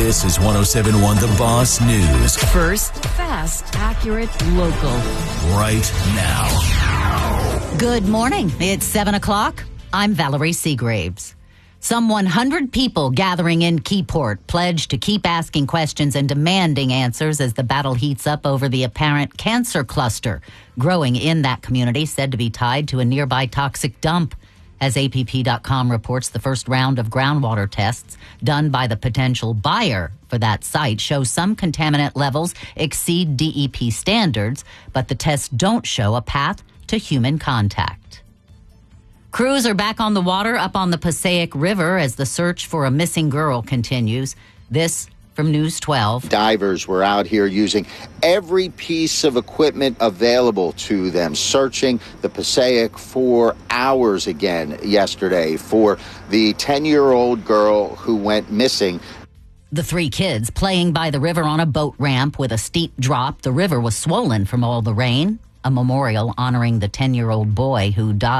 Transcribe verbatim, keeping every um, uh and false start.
This is one oh seven point one The Boss News. First, fast, accurate, local. Right now. Good morning. It's seven o'clock. I'm Valerie Seagraves. Some one hundred people gathering in Keyport pledge to keep asking questions and demanding answers as the battle heats up over the apparent cancer cluster growing in that community, said to be tied to a nearby toxic dump. As A P P dot com reports, the first round of groundwater tests done by the potential buyer for that site show some contaminant levels exceed D E P standards, but the tests don't show a path to human contact. Crews are back on the water up on the Passaic River as the search for a missing girl continues. This from News twelve. Divers were out here using every piece of equipment available to them, searching the Passaic for hours again yesterday for the ten-year-old girl who went missing. The three kids playing by the river on a boat ramp with a steep drop. The river was swollen from all the rain. A memorial honoring the ten-year-old boy who died.